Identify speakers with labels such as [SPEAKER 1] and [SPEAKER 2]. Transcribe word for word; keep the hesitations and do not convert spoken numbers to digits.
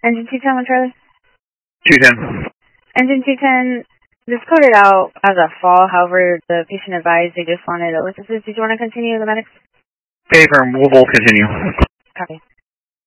[SPEAKER 1] Engine two ten, one Charlie.
[SPEAKER 2] two ten.
[SPEAKER 1] Engine two ten, this coded out as a fall, however, the patient advised they just wanted a list. Did you want to continue the medics?
[SPEAKER 2] Okay, firm. We'll, we'll continue.
[SPEAKER 1] Copy.